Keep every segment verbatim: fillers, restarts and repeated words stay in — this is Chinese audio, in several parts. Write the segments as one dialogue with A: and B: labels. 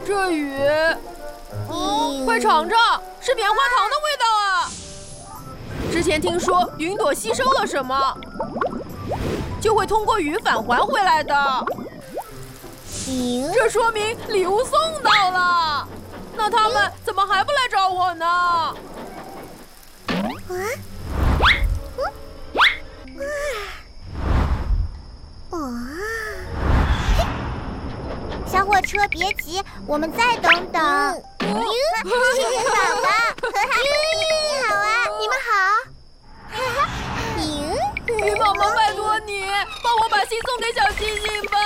A: 这雨，嗯，快尝尝，是棉花糖的味道啊！之前听说云朵吸收了什么，就会通过雨返还回来的。
B: 嗯，
A: 这说明礼物送到了。那他们怎么还不来找我呢？啊？
B: 哦，小火车别急，我们再等等。嗯，你好吧？你好啊，你们好。
A: 嗯，云宝宝，拜托你帮我把信送给小星星吧。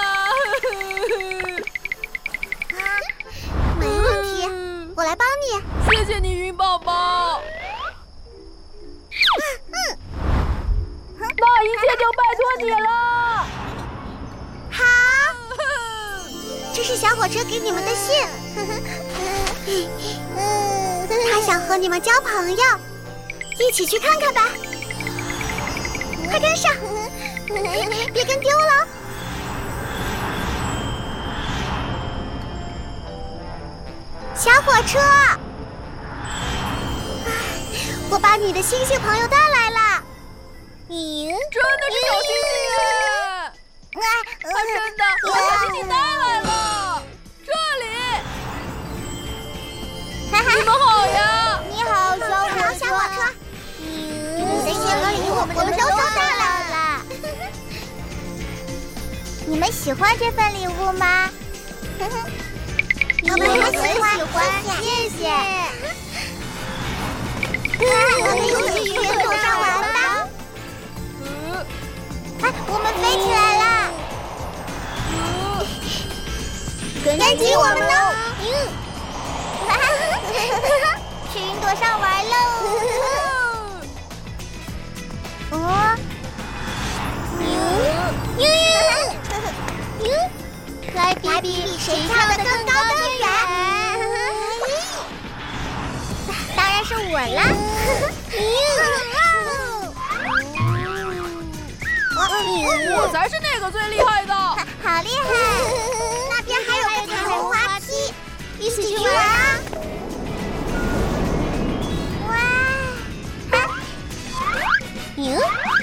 B: 啊，没问题，我来帮你。
A: 谢谢你，云宝宝。
B: 嗯，
A: 那一切就拜托你了。
B: 好，这是小火车给你们的信。他想和你们交朋友，一起去看看吧。快跟上，别跟丢了。小火车，我把你的星星朋友带来了。嗯，
A: 真的是小星星耶！他真的把小星星带来了，这里。你们好呀！
B: 你好，小火车。小火车，你的信和礼物我们都收到了。你们喜欢这份礼物吗？我们很喜欢，谢谢。我们一起去云朵上玩吧。哎，我们飞起来了。跟紧我们喽！去云朵上玩喽！哦，嗯嗯，来比比谁跳得更高更远。当然是我啦！
A: 我才是那个最厉害的。
B: 好厉害！那边还有个彩虹滑梯，一起去玩啊！哇！嗯。